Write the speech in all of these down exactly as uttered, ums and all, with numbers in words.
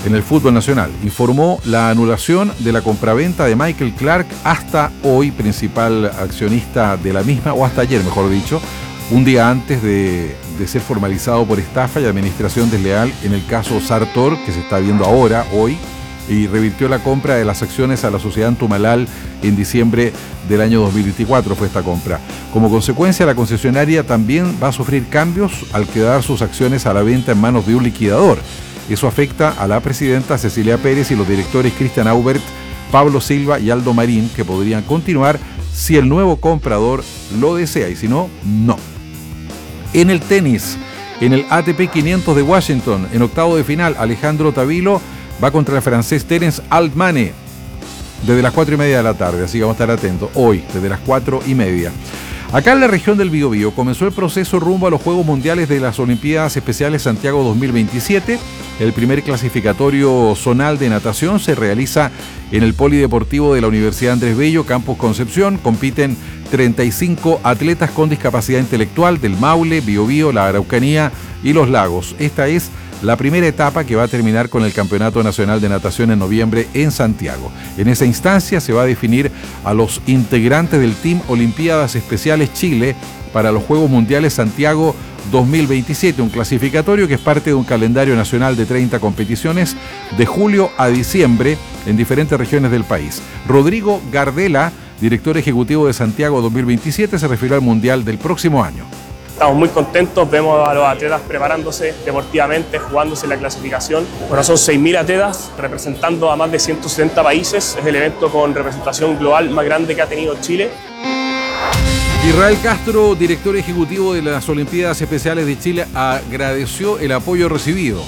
en el fútbol nacional. Informó la anulación de la compraventa de Michael Clark hasta hoy, principal accionista de la misma, o hasta ayer, mejor dicho, un día antes de, de ser formalizado por estafa y administración desleal en el caso Sartor, que se está viendo ahora, hoy, y revirtió la compra de las acciones a la sociedad Antumalal en diciembre del año dos mil veinticuatro, fue esta compra. Como consecuencia, la concesionaria también va a sufrir cambios al quedar sus acciones a la venta en manos de un liquidador. Eso afecta a la presidenta Cecilia Pérez y los directores Cristian Aubert, Pablo Silva y Aldo Marín, que podrían continuar si el nuevo comprador lo desea, y si no, no. En el tenis, en el A T P quinientos de Washington, en octavo de final, Alejandro Tavilo va contra el francés Terence Altmane desde las cuatro y media de la tarde, así que vamos a estar atentos hoy, desde las cuatro y media. Acá en la región del Biobío comenzó el proceso rumbo a los Juegos Mundiales de las Olimpiadas Especiales Santiago dos mil veintisiete. El primer clasificatorio zonal de natación se realiza en el Polideportivo de la Universidad Andrés Bello, Campus Concepción. Compiten treinta y cinco atletas con discapacidad intelectual del Maule, Biobío, la Araucanía y los Lagos. Esta es la primera etapa, que va a terminar con el Campeonato Nacional de Natación en noviembre en Santiago. En esa instancia se va a definir a los integrantes del Team Olimpiadas Especiales Chile para los Juegos Mundiales Santiago dos mil veintisiete, un clasificatorio que es parte de un calendario nacional de treinta competiciones de julio a diciembre en diferentes regiones del país. Rodrigo Gardela, director ejecutivo de Santiago dos mil veintisiete, se refirió al Mundial del próximo año. Estamos muy contentos, vemos a los atletas preparándose deportivamente, jugándose la clasificación. Bueno, son seis mil atletas representando a más de ciento setenta países. Es el evento con representación global más grande que ha tenido Chile. Israel Castro, director ejecutivo de las Olimpiadas Especiales de Chile, agradeció el apoyo recibido.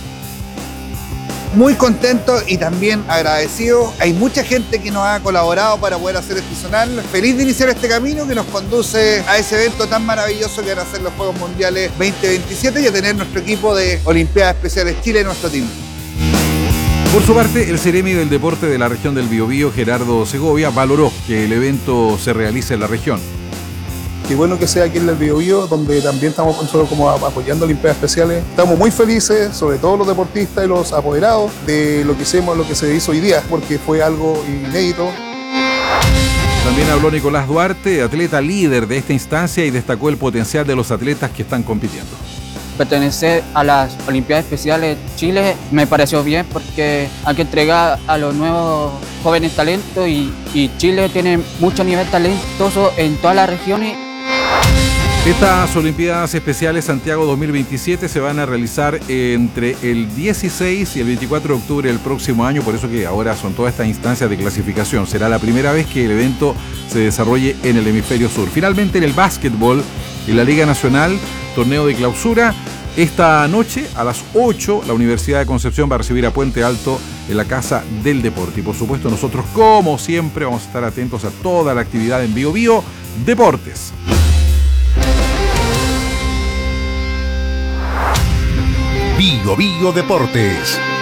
Muy contento y también agradecido. Hay mucha gente que nos ha colaborado para poder hacer este zonal. Feliz de iniciar este camino que nos conduce a ese evento tan maravilloso que van a ser los Juegos Mundiales veinte veintisiete y a tener nuestro equipo de Olimpiadas Especiales Chile en nuestro team. Por su parte, el Ceremi del Deporte de la región del Biobío, Gerardo Segovia, valoró que el evento se realice en la región. Qué bueno que sea aquí en el Biobío, donde también estamos nosotros como apoyando Olimpiadas Especiales. Estamos muy felices, sobre todo los deportistas y los apoderados, de lo que hicimos, lo que se hizo hoy día, porque fue algo inédito. También habló Nicolás Duarte, atleta líder de esta instancia, y destacó el potencial de los atletas que están compitiendo. Pertenecer a las Olimpiadas Especiales Chile me pareció bien porque hay que entregar a los nuevos jóvenes talentos y, y Chile tiene mucho nivel talentoso en todas las regiones. Estas Olimpiadas Especiales Santiago dos mil veintisiete se van a realizar entre el dieciséis y el veinticuatro de octubre del próximo año, por eso que ahora son todas estas instancias de clasificación. Será la primera vez que el evento se desarrolle en el hemisferio sur. Finalmente, en el básquetbol, en la Liga Nacional, torneo de clausura, esta noche a las ocho la Universidad de Concepción va a recibir a Puente Alto en la Casa del Deporte. Y por supuesto nosotros, como siempre, vamos a estar atentos a toda la actividad en Biobío Deportes. Biobío Deportes.